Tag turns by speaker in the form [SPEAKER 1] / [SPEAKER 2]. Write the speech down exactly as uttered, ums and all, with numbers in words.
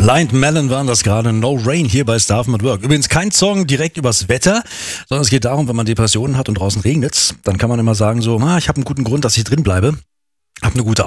[SPEAKER 1] Blind Melon waren das gerade. No Rain hier bei Staffen at Work. Übrigens kein Song direkt übers Wetter, sondern es geht darum, wenn man Depressionen hat und draußen regnet, dann kann man immer sagen so, ah, ich habe einen guten Grund, dass ich drin bleibe. Hab eine gute